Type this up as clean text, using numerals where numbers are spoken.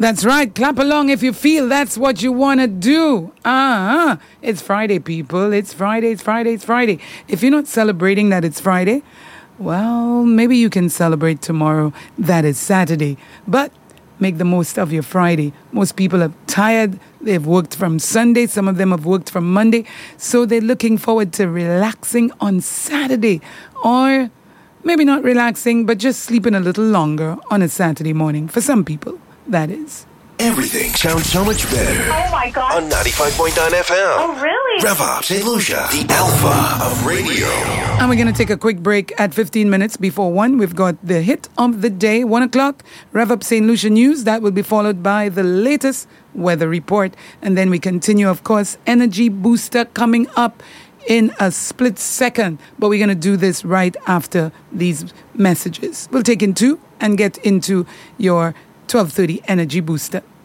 That's right. Clap along if you feel that's what you want to do. It's Friday, people. It's Friday, it's Friday, it's Friday. If you're not celebrating that it's Friday, well, maybe you can celebrate tomorrow that it's Saturday. But make the most of your Friday. Most people are tired. They've worked from Sunday. Some of them have worked from Monday. So they're looking forward to relaxing on Saturday. Or maybe not relaxing, but just sleeping a little longer on a Saturday morning. For some people, that is. Everything sounds so much better. Oh my God. On 95.9 FM. Oh really? Rev Up St. Lucia, the alpha of radio. And we're going to take a quick break at 15 minutes before 1. We've got the hit of the day, 1 o'clock. Rev Up St. Lucia News. That will be followed by the latest weather report. And then we continue, of course, Energy Booster coming up in a split second. But we're going to do this right after these messages. We'll take in 2 and get into your 12:30 Energy Booster.